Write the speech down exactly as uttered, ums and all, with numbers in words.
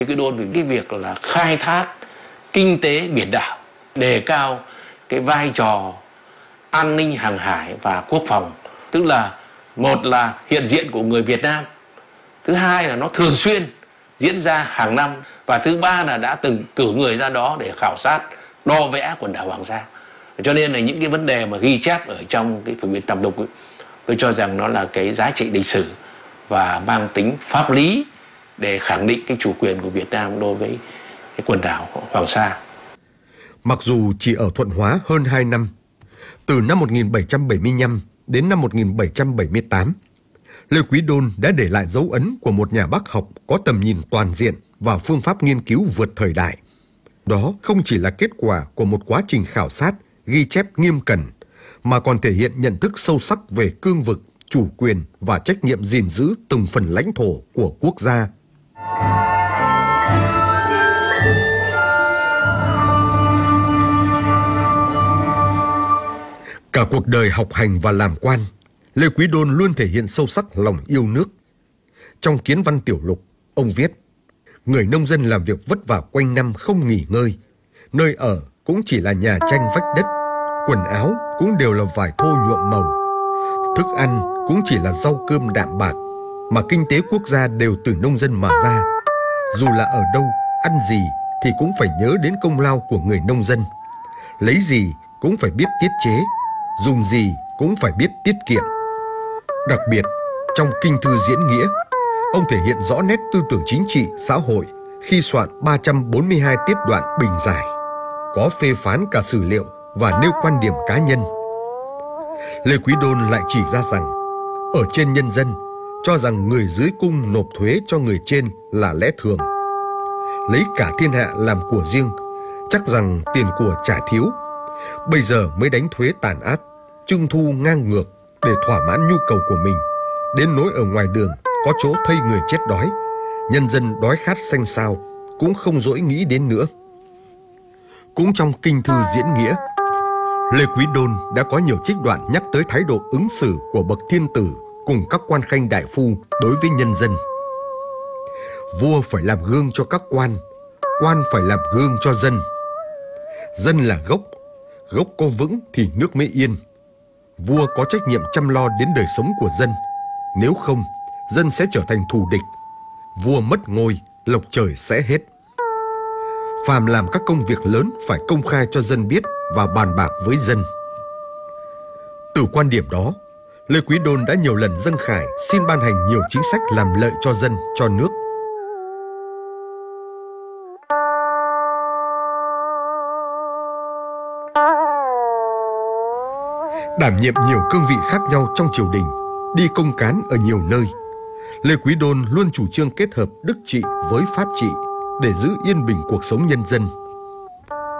Cái đôn thì cái việc là khai thác kinh tế biển đảo, đề cao cái vai trò an ninh hàng hải và quốc phòng, tức là một là hiện diện của người Việt Nam, thứ hai là nó thường xuyên diễn ra hàng năm, và thứ ba là đã từng cử người ra đó để khảo sát, đo vẽ quần đảo Hoàng Sa. Cho nên là những cái vấn đề mà ghi chép ở trong cái Phường Biển Tầm Đục ấy, tôi cho rằng nó là cái giá trị lịch sử và mang tính pháp lý để khẳng định cái chủ quyền của Việt Nam đối với cái quần đảo Hoàng Sa. Mặc dù chỉ ở Thuận Hóa hơn hai năm, từ năm một nghìn bảy trăm bảy mươi lăm đến năm một nghìn bảy trăm bảy mươi tám, Lê Quý Đôn đã để lại dấu ấn của một nhà bác học có tầm nhìn toàn diện và phương pháp nghiên cứu vượt thời đại. Đó không chỉ là kết quả của một quá trình khảo sát, ghi chép nghiêm cẩn, mà còn thể hiện nhận thức sâu sắc về cương vực, chủ quyền và trách nhiệm gìn giữ từng phần lãnh thổ của quốc gia. Cả cuộc đời học hành và làm quan, Lê Quý Đôn luôn thể hiện sâu sắc lòng yêu nước. Trong Kiến Văn Tiểu Lục, ông viết: người nông dân làm việc vất vả quanh năm không nghỉ ngơi, nơi ở cũng chỉ là nhà tranh vách đất, quần áo cũng đều là vải thô nhuộm màu, thức ăn cũng chỉ là rau cơm đạm bạc, mà kinh tế quốc gia đều từ nông dân mà ra. Dù là ở đâu, ăn gì thì cũng phải nhớ đến công lao của người nông dân. Lấy gì cũng phải biết tiết chế, dùng gì cũng phải biết tiết kiệm. Đặc biệt, trong Kinh Thư Diễn Nghĩa, ông thể hiện rõ nét tư tưởng chính trị, xã hội khi soạn ba trăm bốn mươi hai tiết đoạn bình giải, có phê phán cả sử liệu và nêu quan điểm cá nhân. Lê Quý Đôn lại chỉ ra rằng, ở trên nhân dân, cho rằng người dưới cung nộp thuế cho người trên là lẽ thường. Lấy cả thiên hạ làm của riêng, chắc rằng tiền của trả thiếu. Bây giờ mới đánh thuế tàn ác, trưng thu ngang ngược để thỏa mãn nhu cầu của mình, đến nỗi ở ngoài đường có chỗ thây người chết đói, nhân dân đói khát xanh xao cũng không dỗi nghĩ đến nữa. Cũng trong Kinh Thư Diễn Nghĩa, Lê Quý Đôn đã có nhiều trích đoạn nhắc tới thái độ ứng xử của bậc thiên tử cùng các quan khanh đại phu đối với nhân dân. Vua phải làm gương cho các quan, quan phải làm gương cho dân. Dân là gốc, gốc có vững thì nước mới yên. Vua có trách nhiệm chăm lo đến đời sống của dân, nếu không, dân sẽ trở thành thù địch. Vua mất ngôi, lộc trời sẽ hết. Phàm làm các công việc lớn phải công khai cho dân biết và bàn bạc với dân. Từ quan điểm đó, Lê Quý Đôn đã nhiều lần dâng khải xin ban hành nhiều chính sách làm lợi cho dân, cho nước. Đảm nhiệm nhiều cương vị khác nhau trong triều đình, đi công cán ở nhiều nơi, Lê Quý Đôn luôn chủ trương kết hợp đức trị với pháp trị để giữ yên bình cuộc sống nhân dân.